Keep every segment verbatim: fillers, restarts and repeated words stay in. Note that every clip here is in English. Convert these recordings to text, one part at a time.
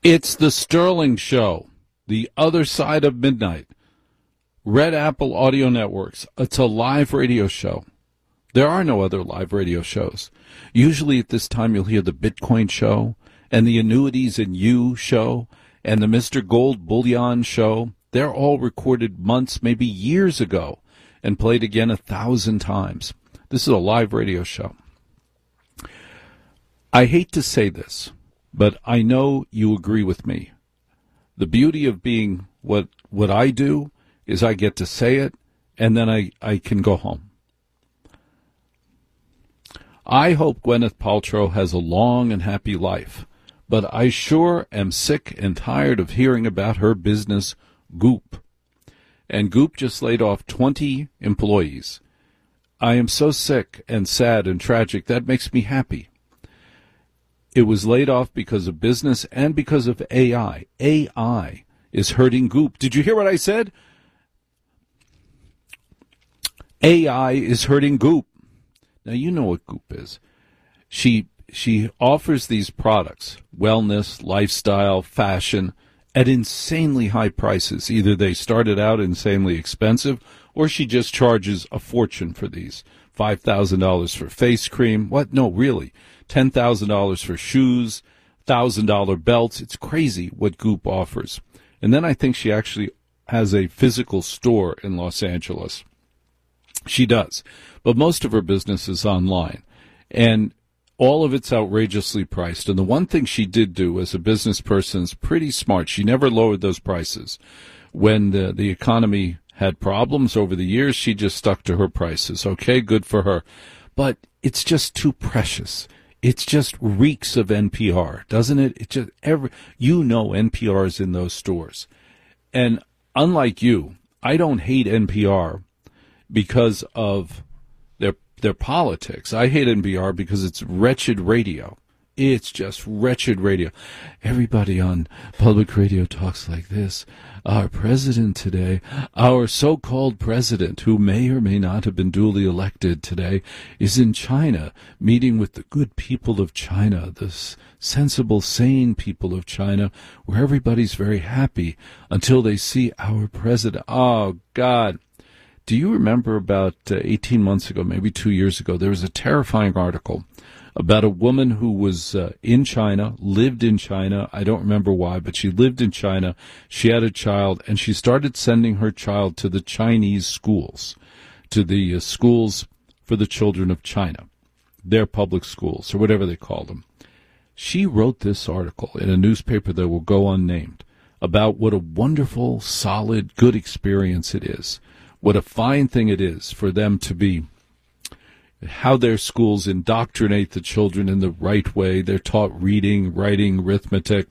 It's the Sterling Show, the other side of midnight. Red Apple Audio Networks. It's a live radio show. There are no other live radio shows. Usually at this time you'll hear the Bitcoin show and the Annuities and You show and the Mister Gold Bullion show. They're all recorded months, maybe years ago, and played again a thousand times. This is a live radio show. I hate to say this, but I know you agree with me. The beauty of being what what I do is I get to say it, and then I, I can go home. I hope Gwyneth Paltrow has a long and happy life, but I sure am sick and tired of hearing about her business, Goop. And Goop just laid off twenty employees. I am so sick and sad and tragic. That makes me happy. It was laid off because of business and because of A I. A I is hurting Goop. Did you hear what I said? A I is hurting Goop. Now, you know what Goop is. She she offers these products, wellness, lifestyle, fashion, at insanely high prices. Either they started out insanely expensive, or she just charges a fortune for these. five thousand dollars for face cream. What? No, really. ten thousand dollars for shoes, one thousand dollars belts. It's crazy what Goop offers. And then I think she actually has a physical store in Los Angeles. She does. But most of her business is online. And all of it's outrageously priced. And the one thing she did do as a business person is pretty smart. She never lowered those prices. When the, the economy had problems over the years, she just stuck to her prices. Okay, good for her. But it's just too precious. It's just reeks of N P R, doesn't it? It just every you know N P R is in those stores. And unlike you, I don't hate N P R because of their their politics. I hate N P R because it's wretched radio. It's just wretched radio. Everybody on public radio talks like this. Our president today, our so-called president, who may or may not have been duly elected today, is in China, meeting with the good people of China, the sensible, sane people of China, where everybody's very happy until they see our president. Oh, God. Do you remember about uh, eighteen months ago, maybe two years ago, there was a terrifying article about a woman who was uh, in China, lived in China. I don't remember why, but she lived in China. She had a child, and she started sending her child to the Chinese schools, to the uh, schools for the children of China, their public schools, or whatever they call them. She wrote this article in a newspaper that will go unnamed about what a wonderful, solid, good experience it is, what a fine thing it is for them to be, how their schools indoctrinate the children in the right way. They're taught reading, writing, arithmetic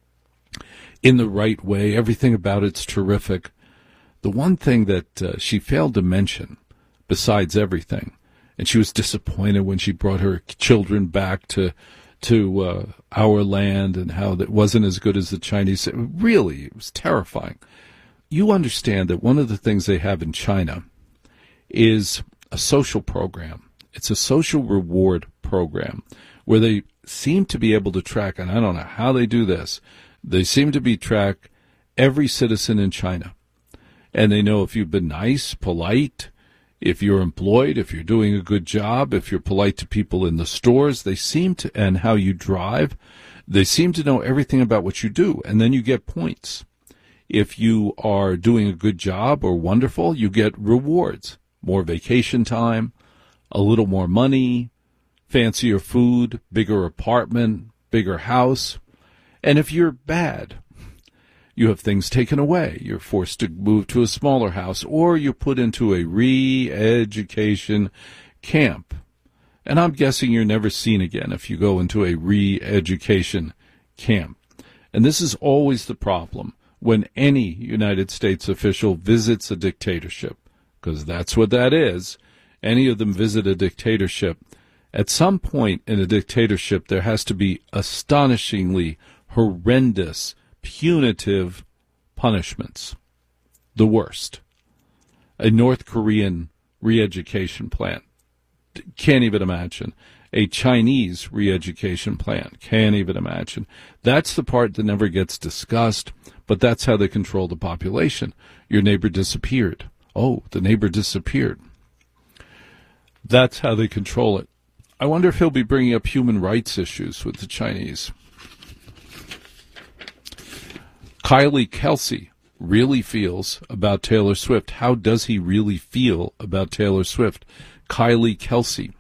in the right way. Everything about it's terrific. The one thing that uh, she failed to mention, besides everything, and she was disappointed when she brought her children back to to uh, our land and how that wasn't as good as the Chinese. Really, it was terrifying. You understand that one of the things they have in China is a social program. It's a social reward program where they seem to be able to track, and I don't know how they do this, they seem to be track every citizen in China. And they know if you've been nice, polite, if you're employed, if you're doing a good job, if you're polite to people in the stores, they seem to, and how you drive, they seem to know everything about what you do, and then you get points. If you are doing a good job or wonderful, you get rewards, more vacation time, a little more money, fancier food, bigger apartment, bigger house. And if you're bad, you have things taken away. You're forced to move to a smaller house, or you're put into a re-education camp. And I'm guessing you're never seen again if you go into a re-education camp. And this is always the problem when any United States official visits a dictatorship, because that's what that is. Any of them visit a dictatorship. At some point in a dictatorship, there has to be astonishingly horrendous, punitive punishments. The worst. A North Korean re-education plan. Can't even imagine. a Chinese re-education plan. Can't even imagine. That's the part that never gets discussed, but that's how they control the population. Your neighbor disappeared. Oh, the neighbor disappeared. That's how they control it. I wonder if he'll be bringing up human rights issues with the Chinese. Kylie Kelsey really feels about Taylor Swift. How does he really feel about Taylor Swift? Kylie Kelsey.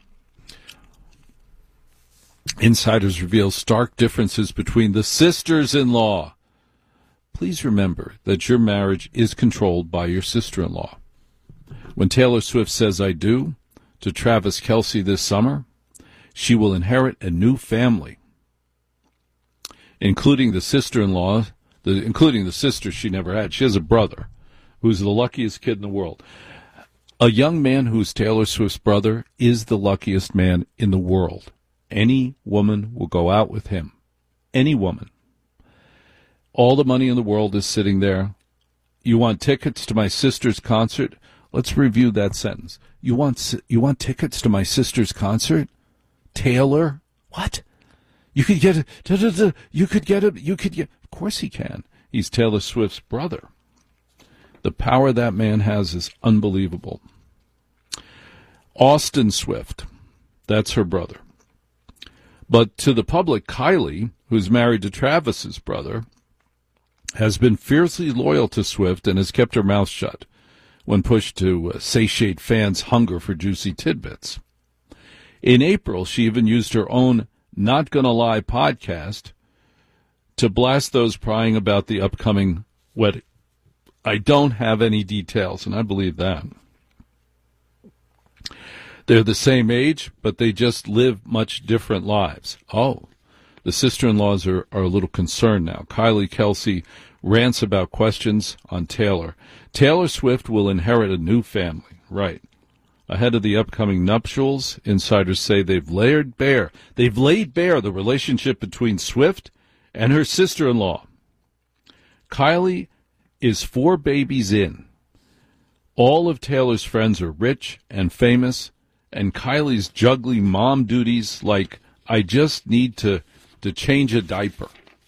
Insiders reveal stark differences between the sisters-in-law. Please remember that your marriage is controlled by your sister-in-law. When Taylor Swift says I do to Travis Kelce this summer, she will inherit a new family, including the sister-in-law, the, including the sister she never had. She has a brother who's the luckiest kid in the world. A young man who's Taylor Swift's brother is the luckiest man in the world. Any woman will go out with him. Any woman. All the money in the world is sitting there. You want tickets to my sister's concert? Let's review that sentence. You want you want tickets to my sister's concert? Taylor? What? You could get a, you could get a, you could get, of course he can. He's Taylor Swift's brother. The power that man has is unbelievable. Austin Swift, that's her brother. But to the public, Kylie, who's married to Travis's brother, has been fiercely loyal to Swift and has kept her mouth shut when pushed to uh, satiate fans' hunger for juicy tidbits. In April, she even used her own Not Gonna Lie podcast to blast those prying about the upcoming wedding. I don't have any details, and I believe that. They're the same age, but they just live much different lives. Oh, the sister-in-laws are, are a little concerned now. Kylie Kelsey rants about questions on Taylor. Taylor Swift will inherit a new family. Right. Ahead of the upcoming nuptials, insiders say they've laid bare, they've laid bare the relationship between Swift and her sister-in-law. Kylie is four babies in. All of Taylor's friends are rich and famous, and Kylie's juggling mom duties like, I just need to, to change a diaper.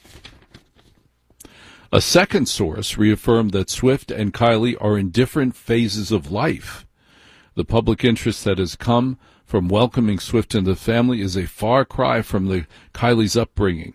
A second source reaffirmed that Swift and Kylie are in different phases of life. The public interest that has come from welcoming Swift into the family is a far cry from the Kylie's upbringing.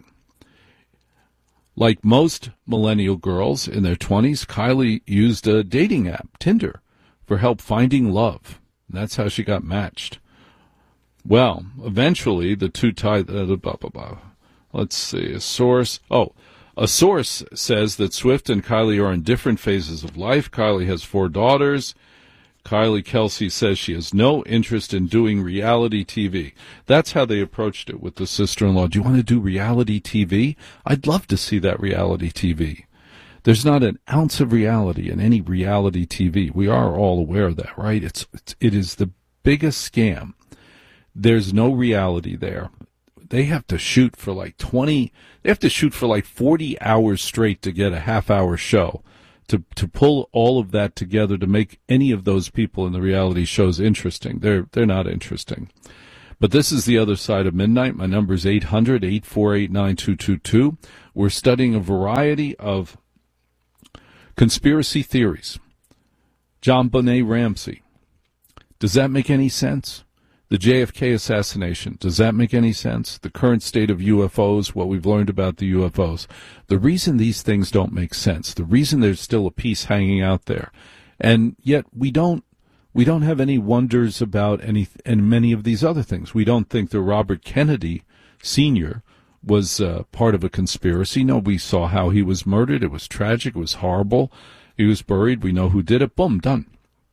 Like most millennial girls in their twenties, Kylie used a dating app, Tinder, for help finding love. That's how she got matched. Well, eventually, the two tied... Uh, blah, blah, blah. Let's see, a source... Oh, a source says that Swift and Kylie are in different phases of life. Kylie has four daughters. Kylie Kelsey says she has no interest in doing reality T V. That's how they approached it with the sister-in-law. Do you want to do reality T V? I'd love to see that reality T V. There's not an ounce of reality in any reality T V. We are all aware of that, right? It's, it's it is the biggest scam. There's no reality there. They have to shoot for like twenty. They have to shoot for like forty hours straight to get a half-hour show. To to pull all of that together to make any of those people in the reality shows interesting. They're they're not interesting. But this is the other side of midnight. My number is eight hundred, eight four eight, nine two two two. We're studying a variety of conspiracy theories. JonBenet Ramsey. Does that make any sense? The J F K assassination. Does that make any sense? The current state of U F Os, what we've learned about the U F Os. The reason these things don't make sense, the reason there's still a piece hanging out there, and yet we don't we don't have any wonders about any and many of these other things. We don't think that Robert Kennedy Senior was uh, part of a conspiracy. No, we saw how he was murdered. It was tragic. It was horrible. He was buried. We know who did it. Boom, done.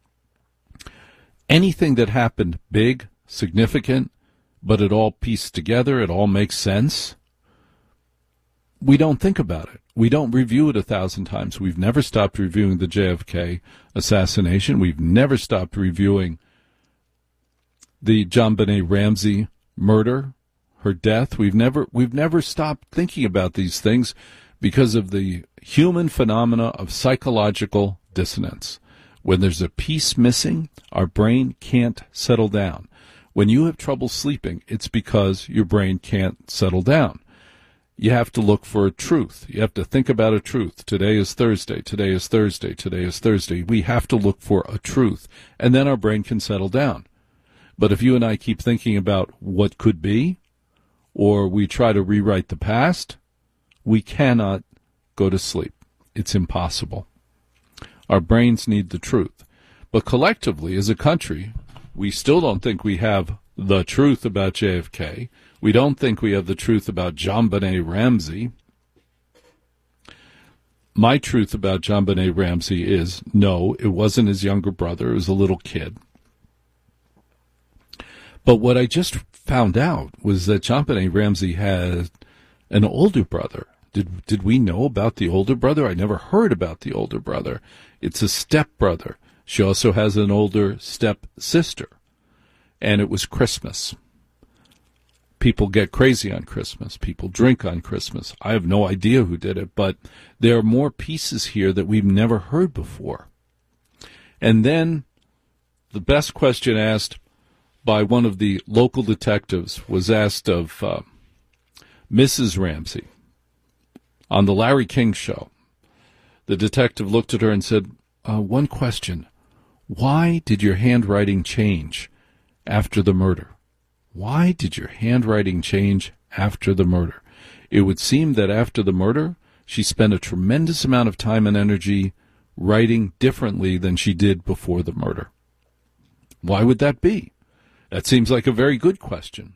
Anything that happened big, significant, but it all pieced together, it all makes sense, we don't think about it. We don't review it a thousand times. We've never stopped reviewing the J F K assassination. We've never stopped reviewing the JonBenet Ramsey murder, her death. We've never we've never stopped thinking about these things because of the human phenomena of psychological dissonance. When there's a piece missing, our brain can't settle down. When you have trouble sleeping, it's because your brain can't settle down. You have to look for a truth. You have to think about a truth. Today is Thursday. Today is Thursday. Today is Thursday. We have to look for a truth, and then our brain can settle down. But if you and I keep thinking about what could be, or we try to rewrite the past, we cannot go to sleep. It's impossible. Our brains need the truth. But collectively, as a country, we still don't think we have the truth about J F K. We don't think we have the truth about JonBenet Ramsey. My truth about JonBenet Ramsey is, no, it wasn't his younger brother. It was a little kid. But what I just found out was that JonBenet Ramsey had an older brother. Did did we know about the older brother? I never heard about the older brother. It's a stepbrother. She also has an older stepsister. And it was Christmas. People get crazy on Christmas. People drink on Christmas. I have no idea who did it, but there are more pieces here that we've never heard before. And then the best question asked by one of the local detectives was asked of uh, Missus Ramsey on the Larry King Show. The detective looked at her and said, uh, one question. Why did your handwriting change after the murder? Why did your handwriting change after the murder? It would seem that after the murder, she spent a tremendous amount of time and energy writing differently than she did before the murder. Why would that be? That seems like a very good question.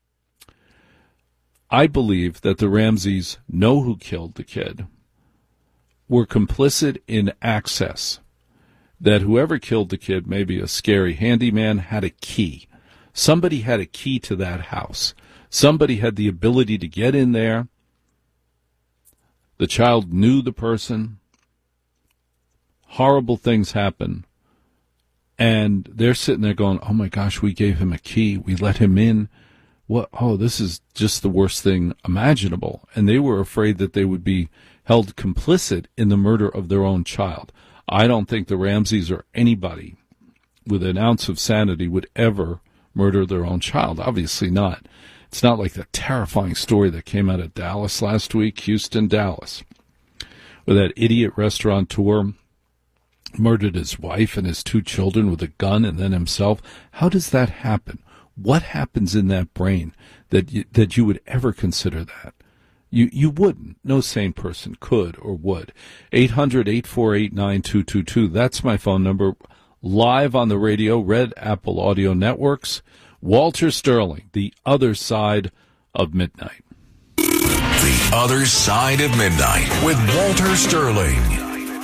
I believe that the Ramseys know who killed the kid, were complicit in access, that whoever killed the kid, maybe a scary handyman, had a key. Somebody had a key to that house. Somebody had the ability to get in there. The child knew the person. Horrible things happen. And they're sitting there going, oh my gosh, we gave him a key. We let him in. What? Oh, this is just the worst thing imaginable. And they were afraid that they would be held complicit in the murder of their own child. I don't think the Ramseys or anybody with an ounce of sanity would ever murder their own child. Obviously not. It's not like the terrifying story that came out of Dallas last week, Houston, Dallas, where that idiot restaurateur murdered his wife and his two children with a gun and then himself. How does that happen? What happens in that brain that you, that you would ever consider that? You you wouldn't. No sane person could or would. eight hundred, eight four eight, nine two two two. That's my phone number. Live on the radio, Red Apple Audio Networks. Walter Sterling, The Other Side of Midnight. The Other Side of Midnight with Walter Sterling.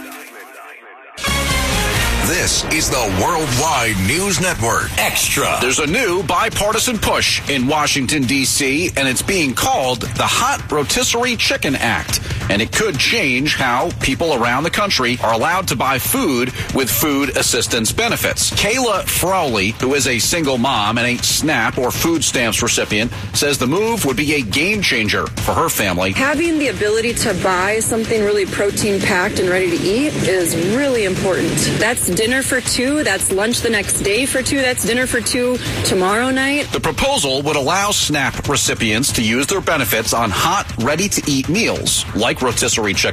This is the Worldwide News Network Extra. There's a new bipartisan push in Washington, D C, and it's being called the Hot Rotisserie Chicken Act. And it could change how people around the country are allowed to buy food with food assistance benefits. Kayla Frawley, who is a single mom and a SNAP or food stamps recipient, says the move would be a game changer for her family. Having the ability to buy something really protein-packed and ready to eat is really important. That's dinner for two. That's lunch the next day for two. That's dinner for two tomorrow night. The proposal would allow SNAP recipients to use their benefits on hot, ready-to-eat meals like rotisserie chicken.